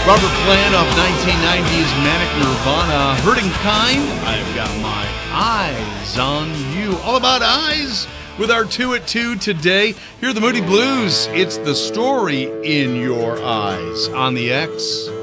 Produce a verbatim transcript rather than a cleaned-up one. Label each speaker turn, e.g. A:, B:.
A: Robert Plant of nineteen nineties Manic Nirvana. Hurting Kind, I've got my eyes on you. All about eyes with our two at two today. Here are the Moody Blues. It's the story in your eyes on the X.